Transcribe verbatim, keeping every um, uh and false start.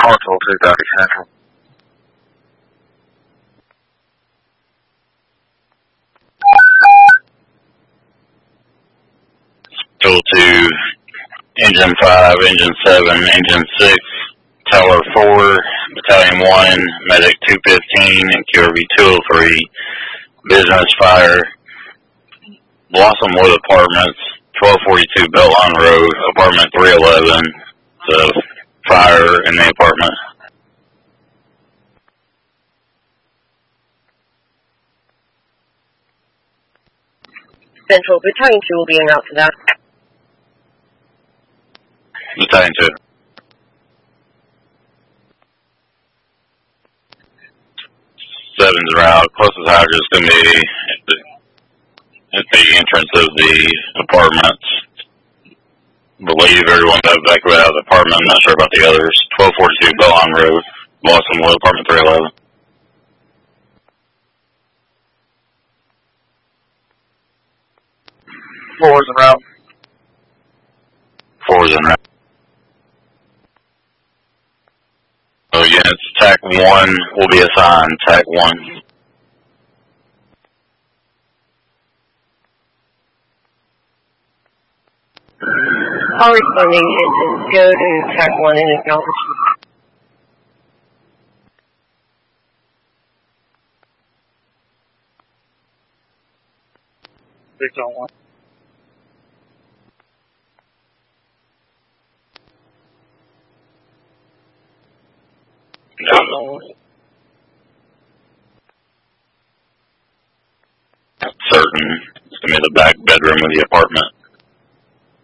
Console two thirty Central. Total two, Engine five, Engine seven, Engine six, Tower four, Battalion one, Medic two fifteen, and Q R V two oh three, Business Fire, Blossomwood Apartments, twelve forty-two Beltline Road, Apartment three eleven, the fire in the apartment. Central, Battalion two will be en route to that. Battalion two. Seven's route, closest hydrant is going to be at the, at the entrance of the apartments. I believe everyone's evacuated out of the apartment. I'm not sure about the others. twelve forty-two Beltline Road, Blossomwood, Apartment three eleven. Four is en route. Four is en route. So units, T A C one will be assigned, T A C one. All responding engines, go to T A C one and acknowledge. six oh one. No. Certain. It's going to be the back bedroom of the apartment.